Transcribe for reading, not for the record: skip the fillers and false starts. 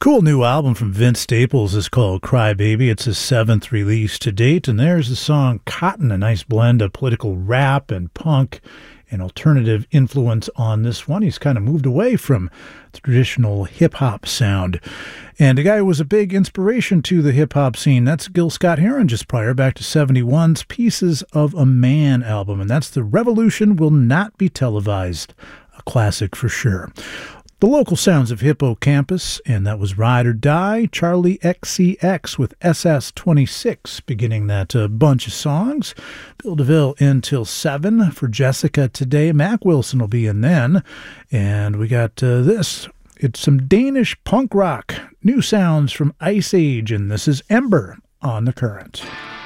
Cool new album from Vince Staples is called Cry Baby. It's his 7th release to date, and there's the song Cotton, a nice blend of political rap and punk and alternative influence on this one. He's kind of moved away from the traditional hip-hop sound. And a guy who was a big inspiration to the hip-hop scene, that's Gil Scott-Heron, just prior back to 71's Pieces of a Man album, and that's The Revolution Will Not Be Televised, a classic for sure. The local sounds of Hippocampus, and that was Ride or Die, Charlie XCX with SS26, beginning that bunch of songs. Bill DeVille in till 7 for Jessica today. Mac Wilson will be in then. And we got this. It's some Danish punk rock, new sounds from Ice Age, and this is Ember on The Current.